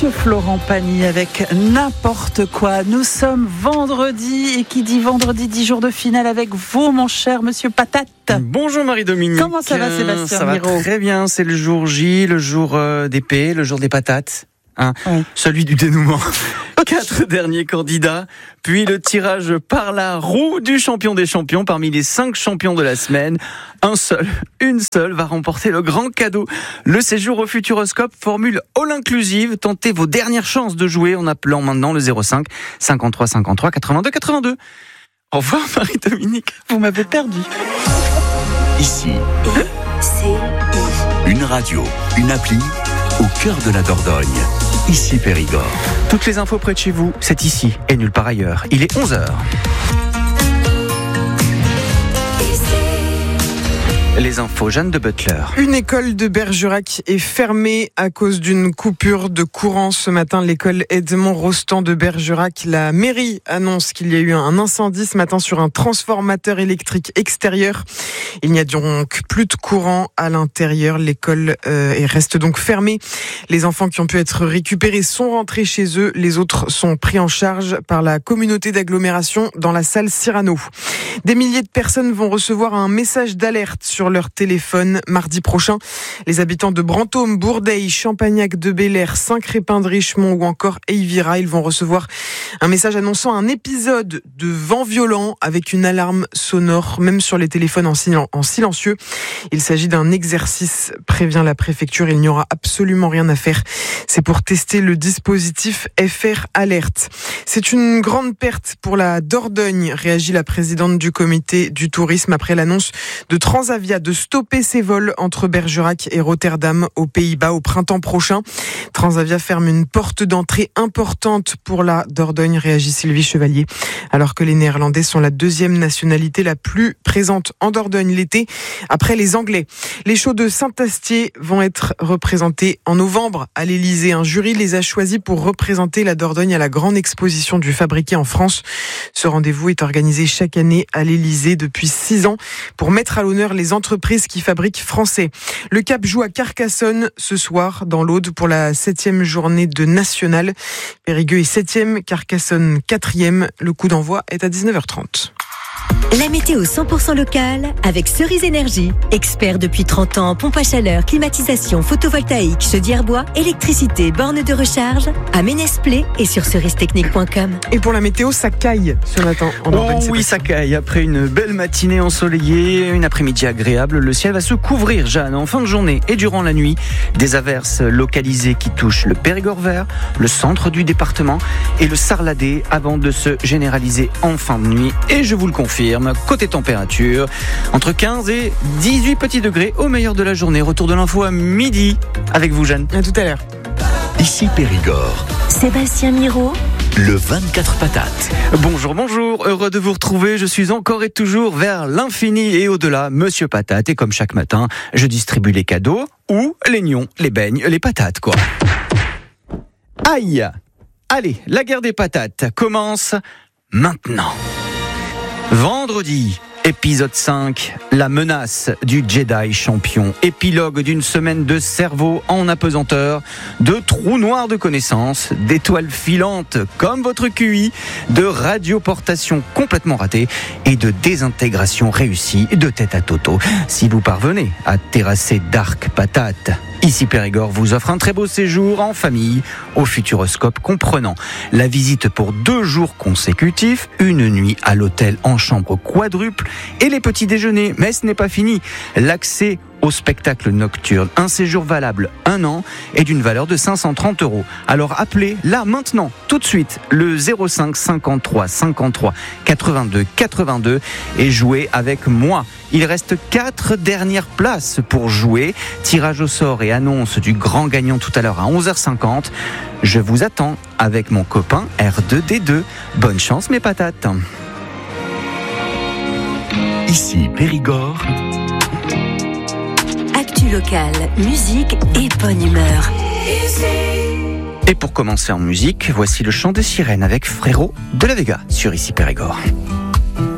Monsieur Florent Pagny avec n'importe quoi. Nous sommes vendredi et qui dit vendredi, 10 jours de finale avec vous, mon cher Monsieur Patate. Bonjour Marie-Dominique. Comment ça va, Sébastien Ça va Miro? très bien, c'est le jour J, le jour des P, le jour des patates. Oui. Celui du dénouement. 4 derniers candidats, puis le tirage par la roue du champion des champions. Parmi les 5 champions de la semaine, une seule va remporter le grand cadeau. Le séjour au Futuroscope, formule all inclusive. Tentez vos dernières chances de jouer en appelant maintenant le 05 53 53 82 82. Au revoir Marie-Dominique. Vous m'avez perdu. Ici, une radio, une appli au cœur de la Dordogne. Ici Périgord. Toutes les infos près de chez vous, c'est ici et nulle part ailleurs. Il est 11h. Les infos, Jeanne de Butler. Une école de Bergerac est fermée à cause d'une coupure de courant ce matin. L'école Edmond Rostand de Bergerac. La mairie annonce qu'il y a eu un incendie ce matin sur un transformateur électrique extérieur. Il n'y a donc plus de courant à l'intérieur. L'école reste donc fermée. Les enfants qui ont pu être récupérés sont rentrés chez eux. Les autres sont pris en charge par la communauté d'agglomération dans la salle Cyrano. Des milliers de personnes vont recevoir un message d'alerte sur leur téléphone mardi prochain. Les habitants de Brantôme, Bourdeil, Champagnac-de-Belair, Saint-Crépin-de-Richemont ou encore Eyvira, ils vont recevoir un message annonçant un épisode de vent violent avec une alarme sonore, même sur les téléphones en silencieux. Il s'agit d'un exercice, prévient la préfecture. Il n'y aura absolument rien à faire. C'est pour tester le dispositif FR Alerte. C'est une grande perte pour la Dordogne, réagit la présidente du comité du tourisme après l'annonce de Transavia de stopper ses vols entre Bergerac et Rotterdam aux Pays-Bas au printemps prochain. Transavia ferme une porte d'entrée importante pour la Dordogne, réagit Sylvie Chevalier, alors que les Néerlandais sont la deuxième nationalité la plus présente en Dordogne l'été, après les Anglais. Les shows de Saint-Astier vont être représentés en novembre à l'Élysée. Un jury les a choisis pour représenter la Dordogne à la grande exposition du fabriqué en France. Ce rendez-vous est organisé chaque année à l'Élysée depuis 6 ans pour mettre à l'honneur les entreprises qui fabriquent français. Le Cap joue à Carcassonne ce soir dans l'Aude pour la 7e journée de National. Périgueux est 7e, Carcassonne 4e. Le coup d'envoi est à 19h30. La météo 100% locale avec Cerise Énergie. Expert depuis 30 ans en pompe à chaleur, climatisation, photovoltaïque, chaudière bois, électricité, borne de recharge à Ménès-Plé et sur cerise-technique.com. Et pour la météo, ça caille ce matin en Dordogne. Oh oui, ça caille. Après une belle matinée ensoleillée, une après-midi agréable, le ciel va se couvrir, Jeanne, en fin de journée et durant la nuit. Des averses localisées qui touchent le Périgord vert, le centre du département et le Sarladé avant de se généraliser en fin de nuit. Et je vous le confirme, côté température, entre 15 et 18 petits degrés au meilleur de la journée. Retour de l'info à midi avec vous, Jeanne. À tout à l'heure. Ici Périgord. Sébastien Miro. Le 24 patates. Bonjour, heureux de vous retrouver. Je suis encore et toujours vers l'infini et au-delà, Monsieur Patate. Et comme chaque matin, je distribue les cadeaux ou les nions, les beignes, les patates, quoi. Aïe! Allez, la guerre des patates commence maintenant. Vendredi, épisode 5, la menace du Jedi champion. Épilogue d'une semaine de cerveau en apesanteur, de trous noirs de connaissances, d'étoiles filantes comme votre QI, de radioportation complètement ratée et de désintégration réussie de tête à Toto. Si vous parvenez à terrasser Dark Patate, Ici Périgord vous offre un très beau séjour en famille au Futuroscope comprenant la visite pour 2 jours consécutifs, une nuit à l'hôtel en chambre quadruple et les petits déjeuners. Mais ce n'est pas fini. L'accès au spectacle nocturne, un séjour valable 1 an et d'une valeur de 530 €. Alors appelez là maintenant, tout de suite, le 05 53 53 82 82 et jouez avec moi. Il reste 4 dernières places pour jouer. Tirage au sort et annonce du grand gagnant tout à l'heure à 11h50. Je vous attends avec mon copain R2D2. Bonne chance mes patates. Ici Périgord. Actu locale, musique et bonne humeur. Et pour commencer en musique, voici le chant des sirènes avec Frérot de la Vega sur Ici Périgord.